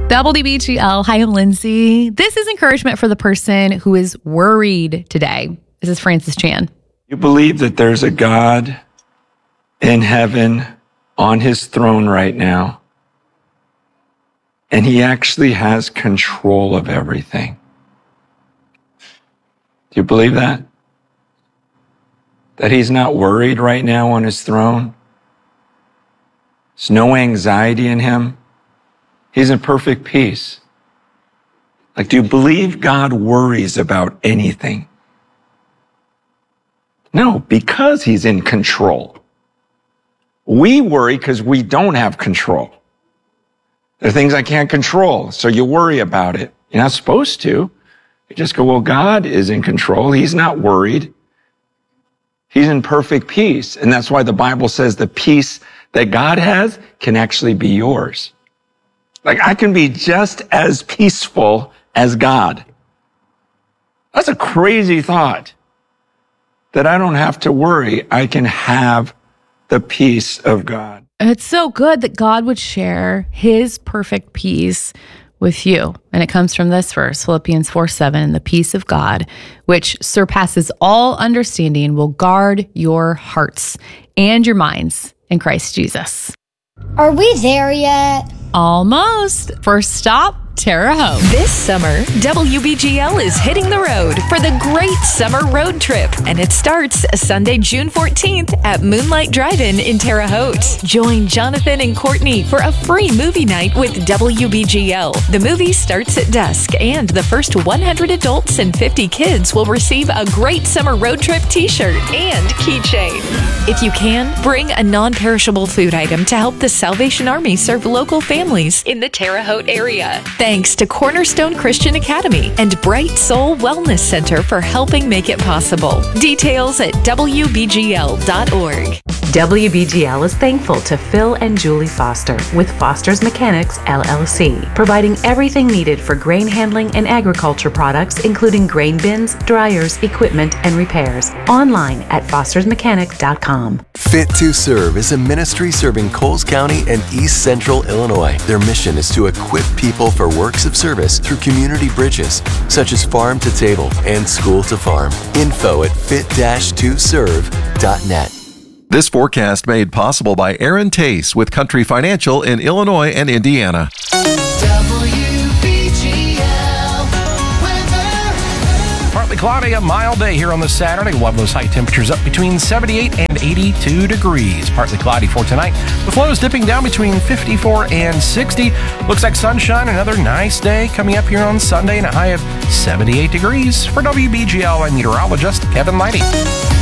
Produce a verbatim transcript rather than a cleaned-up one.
W B G L. Hi, I'm Lindsay. This is encouragement for the person who is worried today. This is Francis Chan. You believe that there's a God in heaven on his throne right now, and he actually has control of everything. Do you believe that? That he's not worried right now on his throne? There's no anxiety in him. He's in perfect peace. Like, do you believe God worries about anything? No, because he's in control. We worry because we don't have control. There are things I can't control, so you worry about it. You're not supposed to. You just go, well, God is in control. He's not worried. He's in perfect peace. And that's why the Bible says the peace that God has can actually be yours. Like, I can be just as peaceful as God. That's a crazy thought, that I don't have to worry. I can have the peace of God. It's so good that God would share his perfect peace with you. And it comes from this verse, Philippians four seven, the peace of God, which surpasses all understanding, will guard your hearts and your minds in Christ Jesus. Are we there yet? Almost. First stop, Terre Haute. This summer, W B G L is hitting the road for the great summer road trip, and it starts Sunday, June fourteenth at Moonlight Drive-In in Terre Haute. Join Jonathan and Courtney for a free movie night with W B G L. The movie starts at dusk, and the first one hundred adults and fifty kids will receive a great summer road trip t-shirt and keychain. If you can, bring a non-perishable food item to help the Salvation Army serve local families in the Terre Haute area. Thanks to Cornerstone Christian Academy and Bright Soul Wellness Center for helping make it possible. Details at W B G L dot org. W B G L is thankful to Phil and Julie Foster with Foster's Mechanics, L L C, providing everything needed for grain handling and agriculture products, including grain bins, dryers, equipment, and repairs. Online at fosters mechanic dot com. Fit to Serve is a ministry serving Coles County and East Central Illinois. Their mission is to equip people for works of service through community bridges, such as farm to table and school to farm. Info at fit dash to serve dot net. This forecast made possible by Aaron Tace with Country Financial in Illinois and Indiana. W B G L weather. Partly cloudy, a mild day here on this Saturday. We'll have those high temperatures up between seventy-eight and eighty-two degrees. Partly cloudy for tonight, with lows dipping down between fifty-four and sixty. Looks like sunshine, another nice day coming up here on Sunday, and a high of seventy-eight degrees. For W B G L, I'm meteorologist Kevin Lighty.